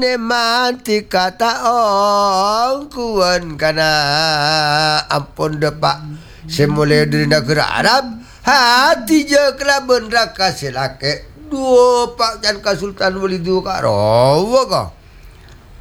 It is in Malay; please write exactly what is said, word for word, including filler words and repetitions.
ne mati kata ong kuan kana ampun de pak semule dina gerarap hati je kelaben raka selake dua pak jan ka sultan wali dua ka rawa ka